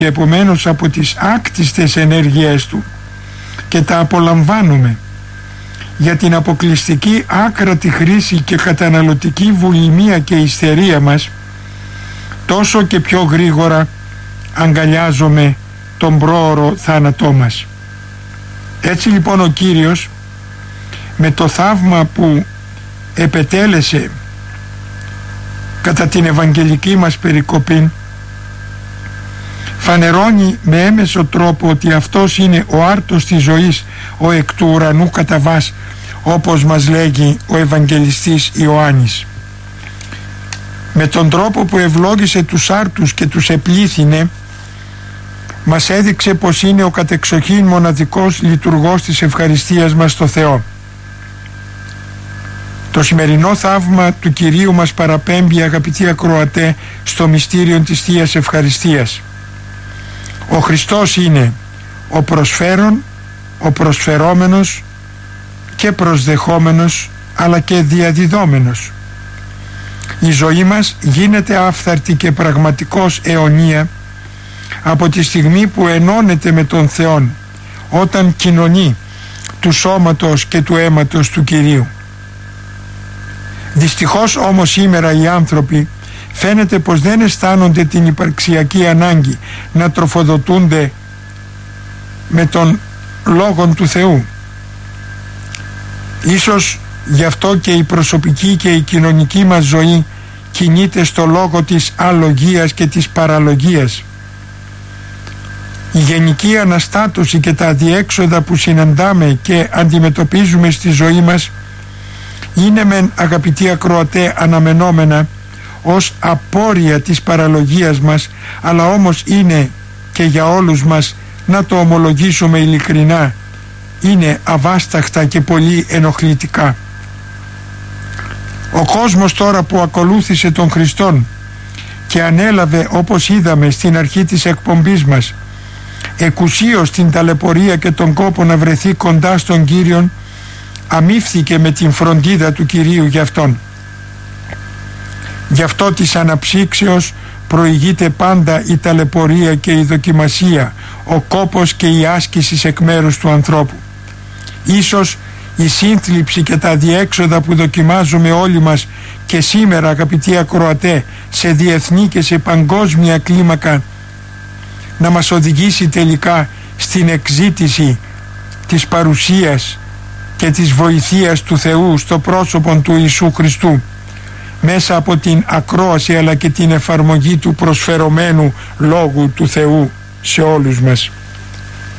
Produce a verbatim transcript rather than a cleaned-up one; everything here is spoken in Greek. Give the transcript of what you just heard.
και επομένως από τις άκτιστες ενέργειές του και τα απολαμβάνουμε. Για την αποκλειστική άκρατη χρήση και καταναλωτική βουλημία και ιστερία μας, τόσο και πιο γρήγορα αγκαλιάζομαι τον πρόωρο θάνατό μας. Έτσι λοιπόν ο Κύριος, με το θαύμα που επετέλεσε κατά την Ευαγγελική μας περικοπή, φανερώνει με έμεσο τρόπο ότι αυτός είναι ο άρτος της ζωής, ο εκ του ουρανού καταβάς, όπως μας λέγει ο Ευαγγελιστής Ιωάννης. Με τον τρόπο που ευλόγησε τους άρτους και τους επλήθυνε, μας έδειξε πως είναι ο κατεξοχήν μοναδικός λειτουργός της ευχαριστίας μας στο Θεό. Το σημερινό θαύμα του Κυρίου μας παραπέμπει, αγαπητοί ακροατέ, στο μυστήριο της Θείας Ευχαριστίας. Ο Χριστός είναι ο προσφέρον, ο προσφερόμενος και προσδεχόμενος, αλλά και διαδιδόμενος. Η ζωή μας γίνεται άφθαρτη και πραγματικώς αιωνία από τη στιγμή που ενώνεται με τον Θεό, όταν κοινωνεί του σώματος και του αίματος του Κυρίου. Δυστυχώς όμως σήμερα οι άνθρωποι φαίνεται πως δεν αισθάνονται την υπαρξιακή ανάγκη να τροφοδοτούνται με τον Λόγον του Θεού. Ίσως γι' αυτό και η προσωπική και η κοινωνική μας ζωή κινείται στο λόγο της αλογίας και της παραλογίας. Η γενική αναστάτωση και τα αδιέξοδα που συναντάμε και αντιμετωπίζουμε στη ζωή μας είναι μεν, αγαπητοί ακροατέ, αναμενόμενα ως απόρρια της παραλογίας μας, αλλά όμως είναι και για όλους μας, να το ομολογήσουμε ειλικρινά, είναι αβάσταχτα και πολύ ενοχλητικά. Ο κόσμος τώρα που ακολούθησε τον Χριστόν και ανέλαβε, όπως είδαμε στην αρχή της εκπομπής μας, εκουσίως την ταλαιπωρία και τον κόπο να βρεθεί κοντά στον Κύριον, αμύφθηκε με την φροντίδα του Κυρίου για αυτόν. Γι' αυτό της αναψύξεως προηγείται πάντα η ταλαιπωρία και η δοκιμασία, ο κόπος και η άσκηση εκ μέρους του ανθρώπου. Ίσως η σύνθλιψη και τα διέξοδα που δοκιμάζουμε όλοι μας και σήμερα, αγαπητοί ακροατέ, σε διεθνή και σε παγκόσμια κλίμακα, να μας οδηγήσει τελικά στην εκζήτηση της παρουσίας και της βοηθείας του Θεού στο πρόσωπο του Ιησού Χριστού, μέσα από την ακρόαση αλλά και την εφαρμογή του προσφερωμένου Λόγου του Θεού σε όλους μας.